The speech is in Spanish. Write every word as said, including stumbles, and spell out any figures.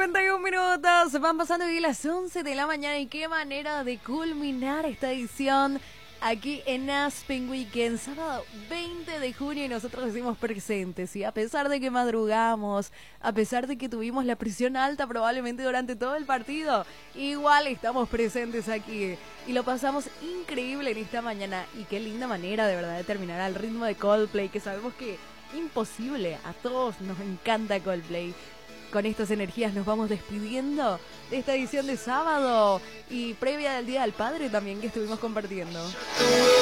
cuarenta y un minutos, van pasando aquí las once de la mañana y qué manera de culminar esta edición aquí en Aspen Weekend, sábado veinte de junio y nosotros decimos presentes, y a pesar de que madrugamos, a pesar de que tuvimos la presión alta probablemente durante todo el partido, igual estamos presentes aquí y lo pasamos increíble en esta mañana y qué linda manera de verdad de terminar al ritmo de Coldplay, que sabemos que imposible, a todos nos encanta Coldplay. Con estas energías nos vamos despidiendo de esta edición de sábado y previa del Día del Padre también que estuvimos compartiendo.